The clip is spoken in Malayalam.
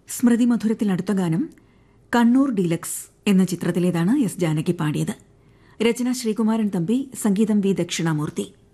സ്മൃതി മധുരത്തിൽ അടുത്ത ഗാനം കണ്ണൂർ ഡീലക്സ് എന്ന ചിത്രത്തിലേതാണ് എസ് ജാനകി പാടിയത്. രചന ശ്രീകുമാരൻ തമ്പി, സംഗീതം വി ദക്ഷിണാമൂർത്തി.